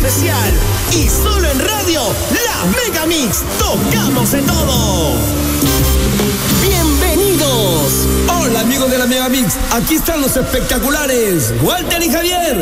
especial. Y solo en radio, la Megamix. Tocamos de todo. Bienvenidos. Hola amigos de la Megamix, aquí están los espectaculares Walter y Javier.